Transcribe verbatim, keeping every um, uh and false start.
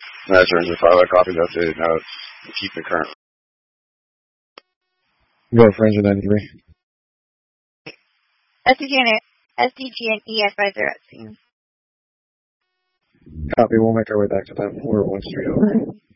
Master Ranger five, I copied that updated notes. Keep the current. Go for Ranger ninety-three. S D G and S D G and E advisor at scene. Copy, we'll make our way back to them. We're one street over.